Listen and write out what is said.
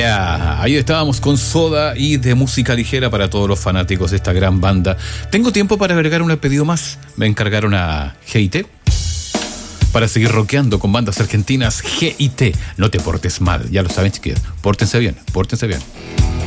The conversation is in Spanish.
Yeah, ahí estábamos con Soda y de música ligera para todos los fanáticos de esta gran banda. Tengo tiempo para agregar un pedido más. Me encargaron a G&T para seguir rockeando con bandas argentinas. G&T, no te portes mal. Ya lo saben, chiquillos. Pórtense bien, pórtense bien.